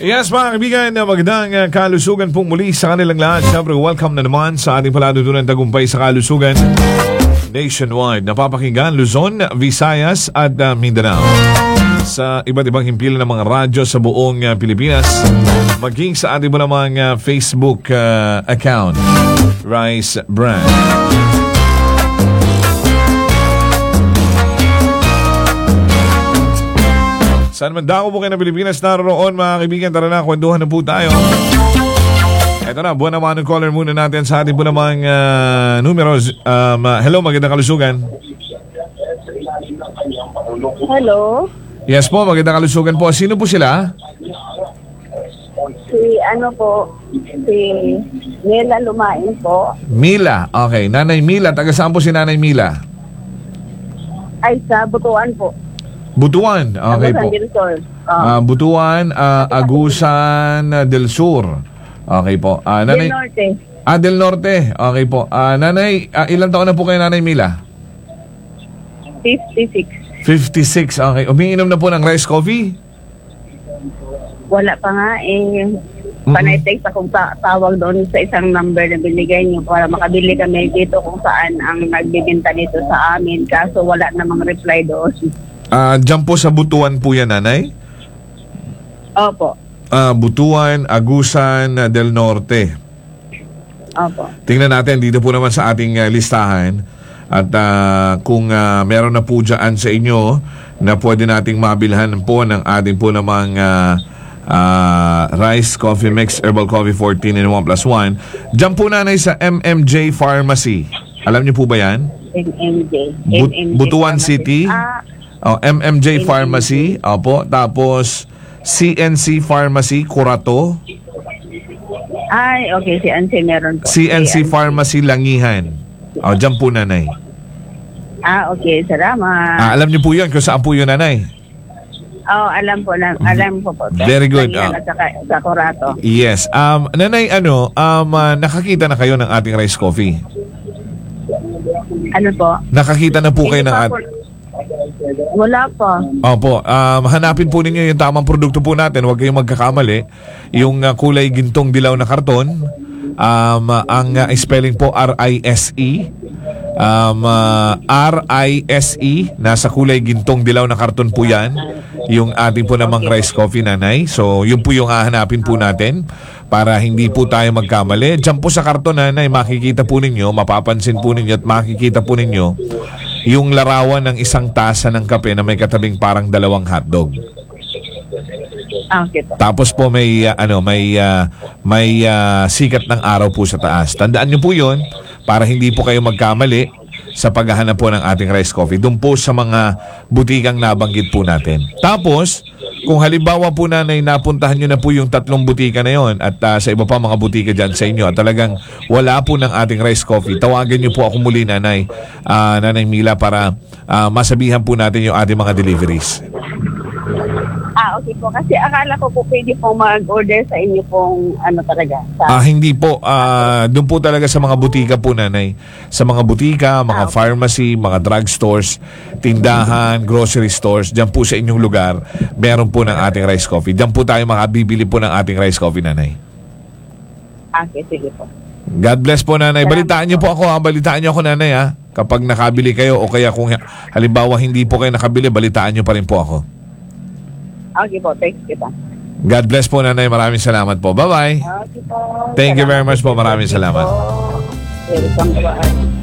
Yes, mga kaibigan, magandang kalusugan pong muli sa kanilang lahat. Siyempre, welcome na naman sa ating paladutunan tagumpay sa kalusugan nationwide. Napapakinggan Luzon, Visayas at Mindanao. Sa iba't ibang himpilan ng mga radyo sa buong Pilipinas, maging sa ating mo namang Facebook account, Rice Brand. Saan man dako po kayo ng Pilipinas naroon, mga kaibigan, tara na, kwentuhan na po tayo. Ito na, buwan naman ng caller muna natin sa ating po namang numeros. Hello, magandang kalusugan. Hello? Yes po, magandang kalusugan po. Sino po sila? Si Mila Lumain po. Mila, okay. Nanay Mila, taga saan po si Nanay Mila? Ay, sa Butuan po. Butuan, okay po. Agusan del Sur. Butuan, Agusan del Sur. Okay po. Nanay, Del Norte. Del Norte, okay po. Nanay, ilang taon na po kayo, Nanay Mila? 56. 56, okay. Umiinom na po ng rice coffee? Wala pa nga eh. Panay-text akong tawag doon sa isang number na binigay niyo para makabili kami dito kung saan ang nagbibinta nito sa amin. Kaso wala namang reply doon. Diyan po sa Butuan po yan, Nanay? Opo. Butuan, Agusan del Norte. Opo. Tingnan natin dito po naman sa ating listahan. At kung meron na po dyan sa inyo na pwede nating mabilhan po ng ating po namang Rice Coffee Mix Herbal Coffee 14 in 1+1. Diyan po, Nanay, sa MMJ Pharmacy. Alam niyo po ba yan? MMJ. Butuan City. MMJ Pharmacy. Opo. Tapos CNC Pharmacy, Curato. Ay, okay. Si Ansi meron po. CNC Pharmacy, Langihan. Diyan po, Nanay. Okay. Salamat. Alam niyo po yun kung saan po yun, Nanay? Alam po. Alam po po. Very good. At sa Curato. Yes. Nanay, nakakita na kayo ng ating rice coffee? Ano po? Nakakita na po kayo ng ating... Wala pa. Opo, hanapin po ninyo yung tamang produkto po natin. Huwag kayong magkakamali. Yung kulay gintong dilaw na karton, ang spelling po R-I-S-E. R-I-S-E, nasa kulay gintong dilaw na karton po yan. Yung ating po namang rice coffee, Nanay. So, yun po yung hahanapin po natin para hindi po tayo magkamali. Diyan po sa karton, Nanay, makikita po ninyo, mapapansin po ninyo at makikita po ninyo yung larawan ng isang tasa ng kape na may katabing parang dalawang hotdog. Okay po. Tapos po may sikat ng araw po sa taas. Tandaan niyo po 'yon para hindi po kayo magkamali sa paghahanap po ng ating rice coffee. Doon po sa mga butikang nabanggit po natin. Tapos, kung halimbawa po, Nanay, napuntahan nyo na po yung 3 butika na yon at sa iba pa mga butika dyan sa inyo at talagang wala po ng ating rice coffee, tawagan nyo po ako muli, Nanay, Nanay Mila, para masabihan po natin yung ating mga deliveries. Okay po. Kasi akala ko po pwede pong mag-order sa inyo pong talaga. Hindi po. Doon po talaga sa mga butika po, Nanay. Sa mga butika, mga pharmacy, mga drugstores, tindahan, grocery stores, dyan po sa inyong lugar, meron po ng ating rice coffee. Dyan po tayo makabibili po ng ating rice coffee, Nanay. Okay, sige po. God bless po, Nanay. Balitaan niyo po ako, Balitaan niyo ako, Nanay, Kapag nakabili kayo o kaya kung halimbawa hindi po kayo nakabili, balitaan niyo pa rin po ako. Okay po, thanks kita. God bless po, Nanay. Maraming salamat po. Bye-bye. Okay po. Thank you very much po. Maraming salamat. Welcome po.